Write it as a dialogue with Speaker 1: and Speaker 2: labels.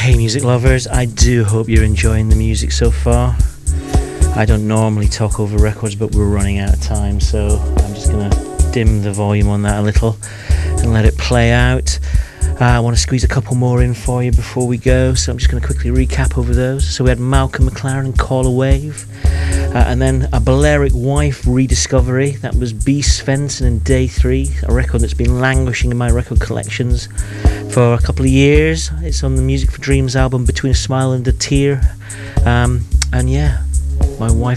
Speaker 1: Hey music lovers, I do hope you're enjoying the music so far. I don't normally talk over records, but we're running out of time, so I'm just going to dim the volume on that a little and let it play out. I want to squeeze a couple more in for you before we go, so I'm just going to quickly recap over those. So we had Malcolm McLaren and Call a Wave, and then a Balearic Wife rediscovery. That was B. Svensson and Day 3, a record that's been languishing in my record collections for a couple of years. It's on the Music for Dreams album, Between a Smile and a Tear. And yeah, my wife